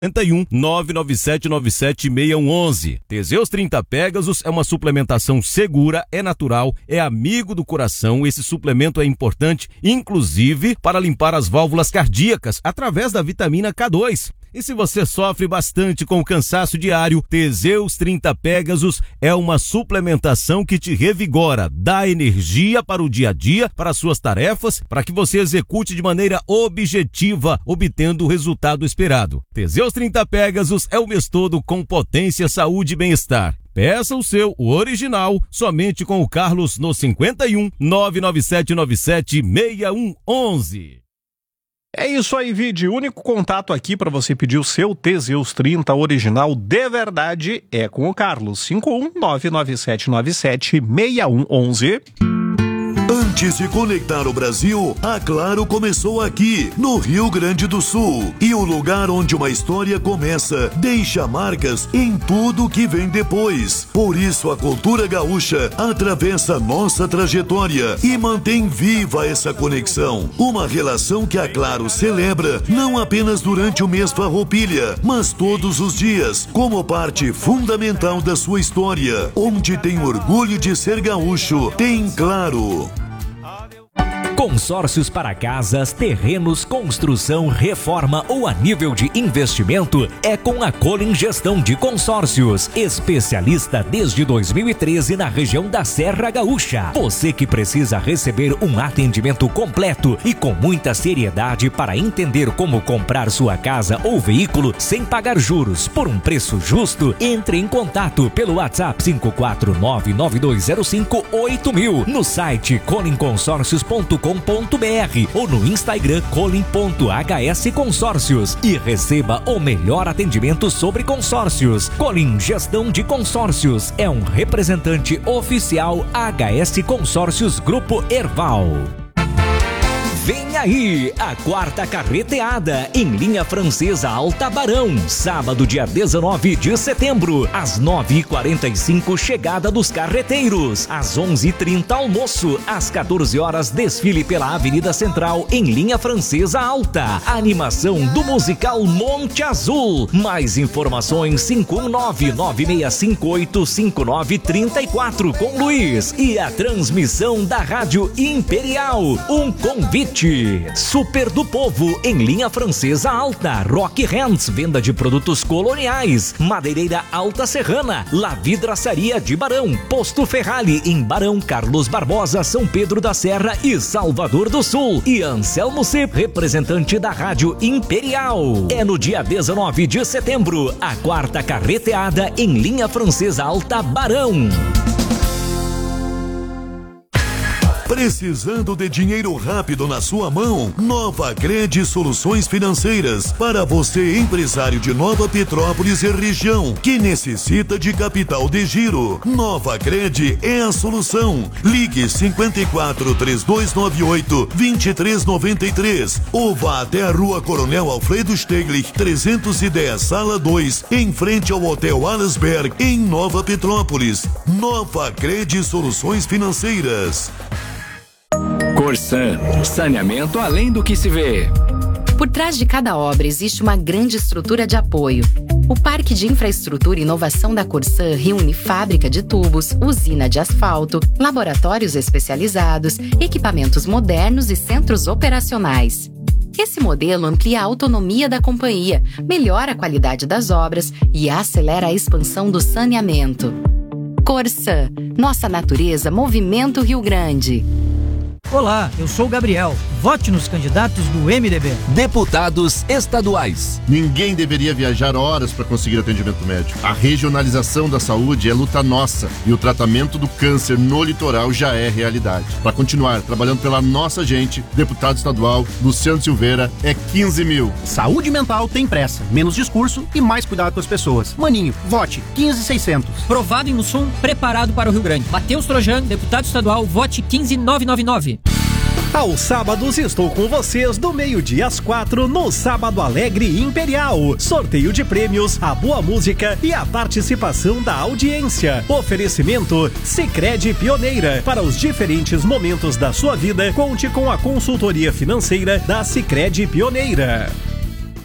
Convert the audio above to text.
997976111. Teseus 30 Pegasus é uma suplementação segura, é natural, é amigo do coração. Esse suplemento é importante, inclusive, para limpar as válvulas cardíacas através da vitamina K2. E se você sofre bastante com o cansaço diário, Teseus 30 Pegasus é uma suplementação que te revigora, dá energia para o dia a dia, para as suas tarefas, para que você execute de maneira objetiva, obtendo o resultado esperado. Teseus 30 Pegasus é o mês todo com potência, saúde e bem-estar. Peça o seu, o original, somente com o Carlos no 51 99797 6111. É isso aí, Vide. O único contato aqui para você pedir o seu Teseus 30 original de verdade é com o Carlos. 51 99797 6111. Antes de conectar o Brasil, a Claro começou aqui, no Rio Grande do Sul. E o lugar onde uma história começa deixa marcas em tudo que vem depois. Por isso a cultura gaúcha atravessa nossa trajetória e mantém viva essa conexão. Uma relação que a Claro celebra não apenas durante o mês Farroupilha, mas todos os dias, como parte fundamental da sua história. Onde tem orgulho de ser gaúcho, tem Claro. Consórcios para casas, terrenos, construção, reforma ou a nível de investimento é com a Colin Gestão de Consórcios, especialista desde 2013 na região da Serra Gaúcha. Você que precisa receber um atendimento completo e com muita seriedade para entender como comprar sua casa ou veículo sem pagar juros por um preço justo, entre em contato pelo WhatsApp 54992058000, no site colinconsórcios.com.br ou no Instagram colin.hs Consórcios e receba o melhor atendimento sobre consórcios. Colin Gestão de Consórcios é um representante oficial HS Consórcios Grupo Erval. Vem aí, a quarta carreteada em linha francesa Alta Barão, sábado dia 19 de setembro, às 9h45 chegada dos carreteiros, às 11h30 almoço, às 14 horas desfile pela Avenida Central em linha francesa Alta, animação do musical Monte Azul. Mais informações 51996585934 com Luiz e a transmissão da Rádio Imperial. Um convite. Super do Povo em linha francesa Alta, Rock Hands, venda de produtos coloniais, Madeireira Alta Serrana, La Vidraçaria de Barão, Posto Ferrari em Barão, Carlos Barbosa, São Pedro da Serra e Salvador do Sul. E Anselmo C, representante da Rádio Imperial. É no dia 19 de setembro, a quarta carreteada em linha francesa Alta Barão. Precisando de dinheiro rápido na sua mão? Nova Cred Soluções Financeiras. Para você, empresário de Nova Petrópolis e região, que necessita de capital de giro. Nova Cred é a solução. Ligue 54 3298 2393 ou vá até a Rua Coronel Alfredo Steglich 310, Sala 2, em frente ao Hotel Alasberg, em Nova Petrópolis. Nova Cred Soluções Financeiras. Corsan, saneamento além do que se vê. Por trás de cada obra existe uma grande estrutura de apoio. O Parque de Infraestrutura e Inovação da Corsan reúne fábrica de tubos, usina de asfalto, laboratórios especializados, equipamentos modernos e centros operacionais. Esse modelo amplia a autonomia da companhia, melhora a qualidade das obras e acelera a expansão do saneamento. Corsan, nossa natureza, Movimento Rio Grande. Olá, eu sou o Gabriel. Vote nos candidatos do MDB. Deputados estaduais. Ninguém deveria viajar horas para conseguir atendimento médico. A regionalização da saúde é luta nossa e o tratamento do câncer no litoral já é realidade. Para continuar trabalhando pela nossa gente, deputado estadual Luciano Silveira é 15 mil. Saúde mental tem pressa, menos discurso e mais cuidado com as pessoas. Maninho, vote 15600. Provado em Mussum, preparado para o Rio Grande. Matheus Trojano, deputado estadual, vote 15999. Aos sábados estou com vocês do meio-dia às 4 no Sábado Alegre Imperial. Sorteio de prêmios, a boa música e a participação da audiência. Oferecimento Sicredi Pioneira. Para os diferentes momentos da sua vida, conte com a consultoria financeira da Sicredi Pioneira.